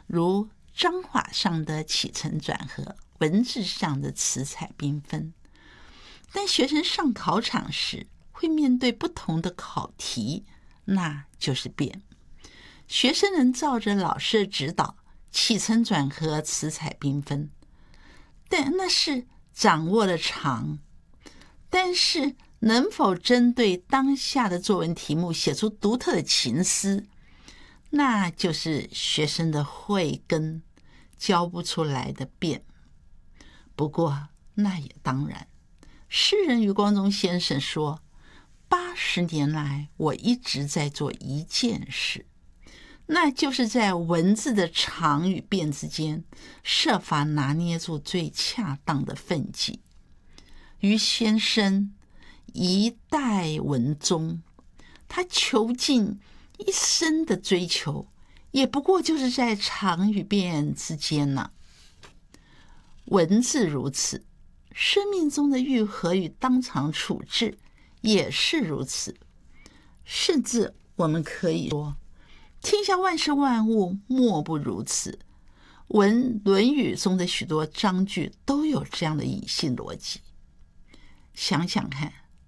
如章法上的起承转合，文字上的词采缤纷。但学生上考场时会面对不同的考题，那就是变。学生能照着老师的指导，起承转合，词采缤纷，但那是掌握了常。但是能否针对当下的作文题目写出独特的情思，那就是学生的慧根教不出来的变。不过那也当然，诗人余光中先生说，80年来我一直在做一件事，那就是在文字的长与变之间设法拿捏住最恰当的分际。余先生一代文宗，他求尽一生的追求，也不过就是在长与变之间呢。文字如此，生命中的愈合与当场处置也是如此。甚至我们可以说，天下万事万物莫不如此。论语中的许多章句都有这样的隐性逻辑。想想看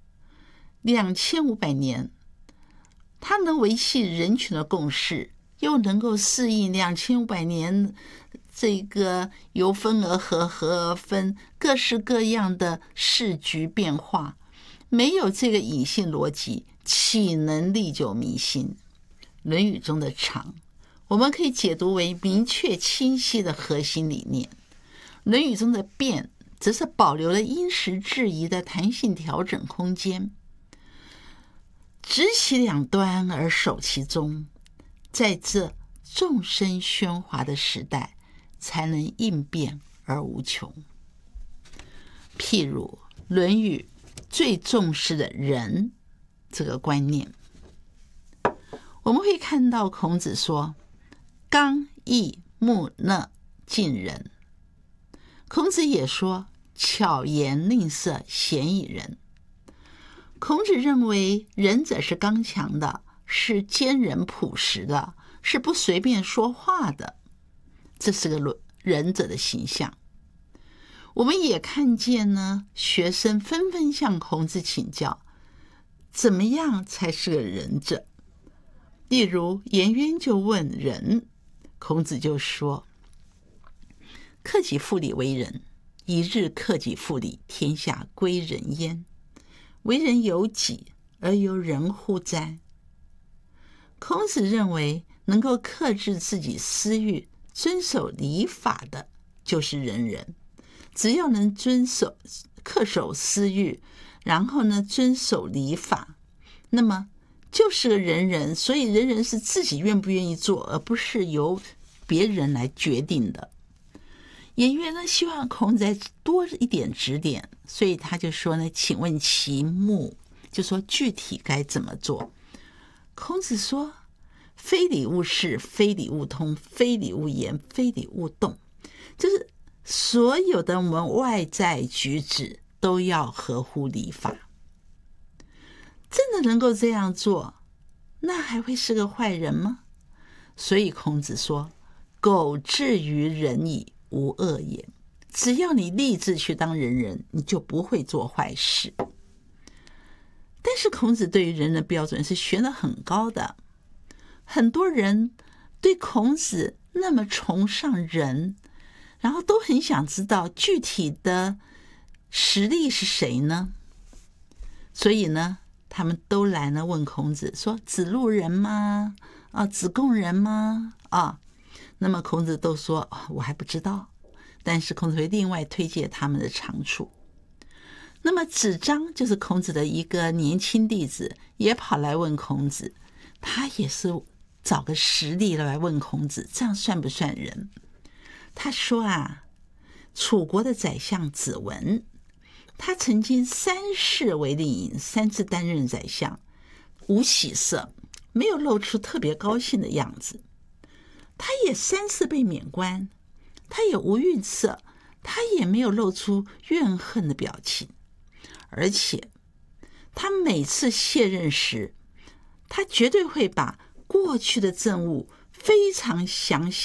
，2500年，它能维系人群的共识，又能够适应2500年这个由分而合，合而分，各式各样的世局变化。没有这个隐性逻辑，岂能历久弥新？论语中的常，我们可以解读为明确清晰的核心理念。论语中的变，则是保留了因时制宜的弹性调整空间，执其两端而守其中，在这众生喧哗的时代，才能应变而无穷。譬如论语最重视的仁这个观念，我们会看到孔子说刚毅木讷近人，孔子也说巧言令色鲜矣仁。孔子认为仁者是刚强的，是坚韧朴实的，是不随便说话的，这是个仁者的形象。我们也看见呢，学生纷纷向孔子请教，怎么样才是个仁者？例如颜渊就问仁，孔子就说：克己复礼为仁，一日克己复礼，天下归仁焉。为人由己而由人乎哉？孔子认为能够克制自己私欲，遵守礼法的就是仁人。只要能恪守私欲，然后呢遵守礼法，那么就是个仁人。所以仁人是自己愿不愿意做，而不是由别人来决定的。颜渊呢希望孔子再多一点指点，所以他就说呢，请问其目，就说具体该怎么做。孔子说，非礼勿视，非礼勿通，非礼勿言，非礼勿动，就是所有的我们外在举止都要合乎礼法。真的能够这样做，那还会是个坏人吗？所以孔子说，苟至于仁矣，无恶也。只要你立志去当仁人，你就不会做坏事。但是孔子对于人的标准是悬得很高的，很多人对孔子那么崇尚人，然后都很想知道具体的实力是谁呢？所以呢，他们都来呢问孔子说：子路人吗？子贡人吗？那么孔子都说我还不知道，但是孔子会另外推荐他们的长处。那么子张就是孔子的一个年轻弟子，也跑来问孔子，他也是找个实力来问孔子，这样算不算人？他说楚国的宰相子文，他曾经3世为令尹，3次担任宰相，无喜色，没有露出特别高兴的样子。他也3次被免官，他也无愠色，他也没有露出怨恨的表情。而且他每次卸任时，他绝对会把过去的政务非常详细